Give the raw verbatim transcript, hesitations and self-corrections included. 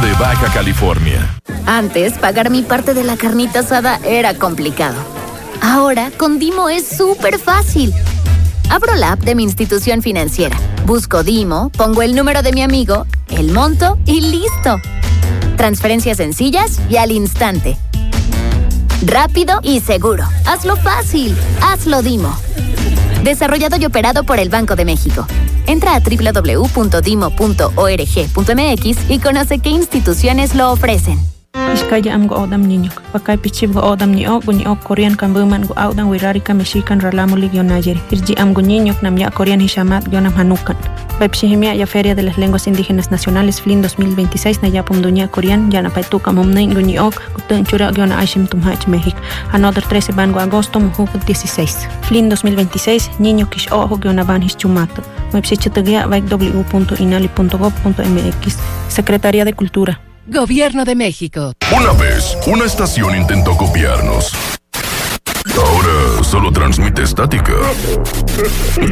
de Baja California. Antes, pagar mi parte de la carnita asada era complicado. Ahora, con Dimo es súper fácil. Abro la app de mi institución financiera, busco Dimo, pongo el número de mi amigo, el monto y listo. Transferencias sencillas y al instante. Rápido y seguro. Hazlo fácil. Hazlo Dimo. Desarrollado y operado por el Banco de México. Entra a doble u doble u doble u punto dimo punto org punto m x y conoce qué instituciones lo ofrecen. Iskaya am go odam niño. Pakai pichib go odam ni ok ni ok Korean kan buman go audan wirari ka Mexican ralamo ligio nayeri. Irji am go niño nam ya Korean hishamat gionam hanukan. Pepsihimia ya Feria de las Lenguas Indígenas Nacionales F L I N dos mil veintiséis na ya pumduña Korean ya na paituka momnen go ni ok gutun chura giona aishim tumhach México. Another trece ban go agosto muhu dieciséis. F L I N dos mil veintiséis niño kish ojo giona ban his chumato. Website vai w w w punto inali punto gov punto m x. Secretaría de Cultura. Gobierno de México. Una vez, una estación intentó copiarnos. Ahora solo transmite estática.